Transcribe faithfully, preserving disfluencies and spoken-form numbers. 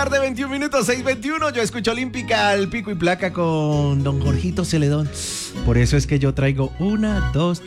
tarde, veintiún minutos, seis veintiuno. Yo escucho Olímpica al pico y placa con don Jorgito Celedón. Por eso es que yo traigo una, dos,